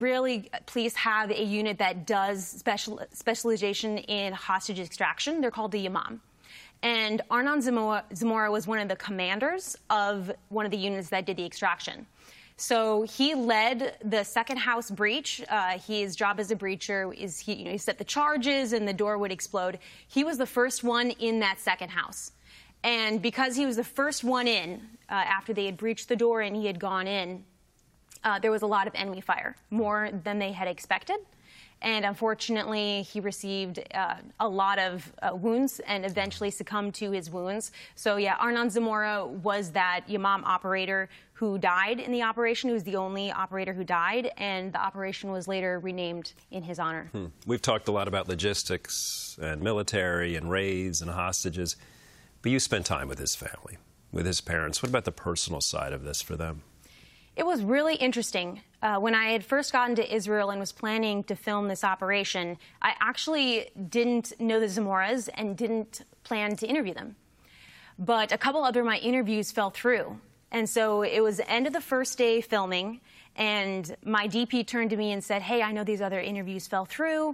Really pleased to have a unit that does specialization in hostage extraction. They're called the Yamam. And Arnon Zamora was one of the commanders of one of the units that did the extraction. So he led the second house breach. His job as a breacher is he set the charges and the door would explode. He was the first one in that second house. And because he was the first one in, after they had breached the door and he had gone in, there was a lot of enemy fire, more than they had expected. And unfortunately, he received a lot of wounds and eventually succumbed to his wounds. So, yeah, Arnon Zamora was that Yamam operator who died in the operation. He was the only operator who died, and the operation was later renamed in his honor. We've talked a lot about logistics and military and raids and hostages, but you spent time with his family, with his parents. What about the personal side of this for them? It was really interesting. When I had first gotten to Israel and was planning to film this operation, I actually didn't know the Zamoras and didn't plan to interview them. But a couple other of my interviews fell through. And so it was the end of the first day filming, and my DP turned to me and said, hey, I know these other interviews fell through.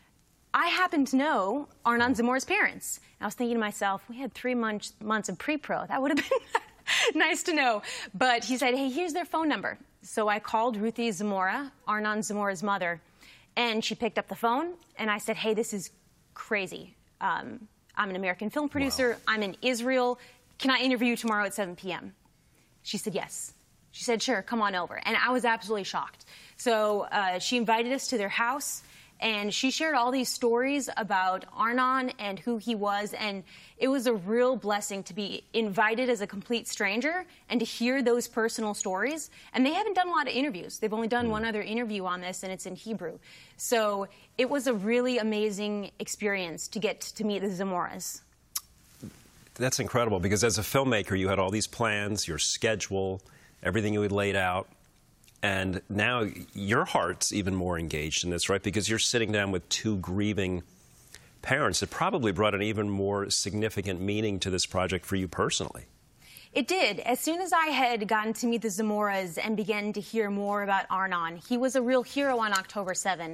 I happen to know Arnon Zamora's parents. And I was thinking to myself, we had 3 months of pre-pro. That would have been nice to know. But he said, hey, here's their phone number. So I called Ruthie Zamora, Arnon Zamora's mother, and she picked up the phone. And I said, hey, this is crazy. I'm an American film producer. Wow. I'm in Israel. Can I interview you tomorrow at 7 p.m.? She said, yes. She said, sure, come on over. And I was absolutely shocked. So she invited us to their house. And she shared all these stories about Arnon and who he was. And it was a real blessing to be invited as a complete stranger and to hear those personal stories. And they haven't done a lot of interviews. They've only done one other interview on this, and it's in Hebrew. So it was a really amazing experience to get to meet the Zamoras. That's incredible, because as a filmmaker, you had all these plans, your schedule, everything you had laid out. And now your heart's even more engaged in this, right? Because you're sitting down with two grieving parents. It probably brought an even more significant meaning to this project for you personally. It did. As soon as I had gotten to meet the Zamoras and began to hear more about Arnon, he was a real hero on October 7.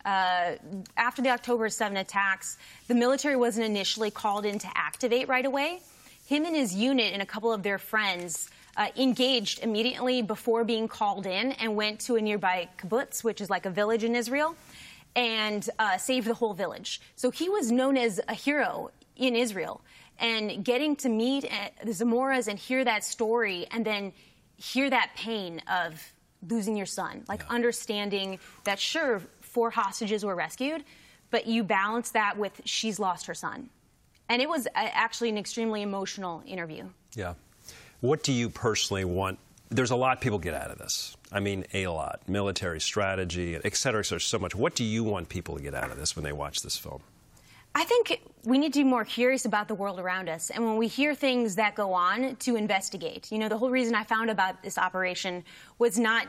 After the October 7 attacks, the military wasn't initially called in to activate right away. Him and his unit and a couple of their friends engaged immediately before being called in and went to a nearby kibbutz, which is like a village in Israel, and saved the whole village. So he was known as a hero in Israel. And getting to meet the Zamoras and hear that story and then hear that pain of losing your son, like understanding that, sure, 4 hostages were rescued, but you balance that with she's lost her son. And it was actually an extremely emotional interview. Yeah. What do you personally want? There's a lot people get out of this. I mean, a lot. Military strategy, et cetera, so much. What do you want people to get out of this when they watch this film? I think we need to be more curious about the world around us. And when we hear things that go on, to investigate. You know, the whole reason I found about this operation was not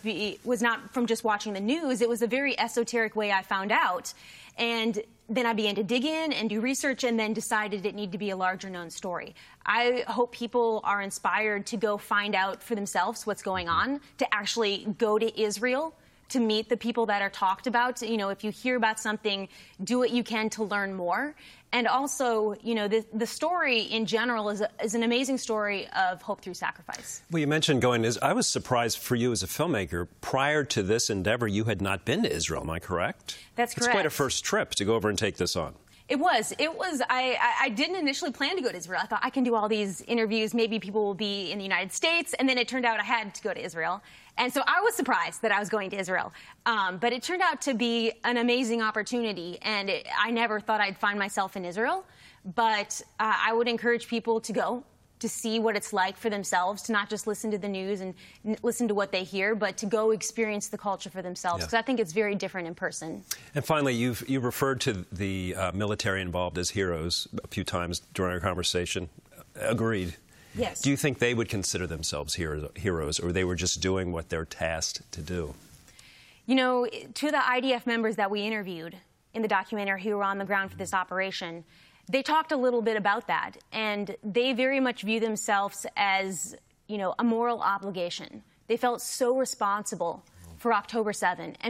from just watching the news. It was a very esoteric way I found out. And then I began to dig in and do research and then decided it needed to be a larger known story. I hope people are inspired to go find out for themselves what's going on, to actually go to Israel, to meet the people that are talked about. You know, if you hear about something, do what you can to learn more. And also, you know, the story in general is an amazing story of hope through sacrifice. Well, you mentioned going to Israel. I was surprised for you as a filmmaker. Prior to this endeavor, you had not been to Israel, am I correct? That's correct. It's quite a first trip to go over and take this on. It was. I didn't initially plan to go to Israel. I thought I can do all these interviews. Maybe people will be in the United States. And then it turned out I had to go to Israel. And so I was surprised that I was going to Israel. But it turned out to be an amazing opportunity. And I never thought I'd find myself in Israel. But I would encourage people to go, to see what it's like for themselves, to not just listen to the news and listen to what they hear, but to go experience the culture for themselves, because I think it's very different in person. And finally, you've referred to the military involved as heroes a few times during our conversation. Agreed. Yes. Do you think they would consider themselves heroes, or they were just doing what they're tasked to do? You know, to the IDF members that we interviewed in the documentary who were on the ground for this operation, they talked a little bit about that, and they very much view themselves as, you know, a moral obligation. They felt so responsible for October 7.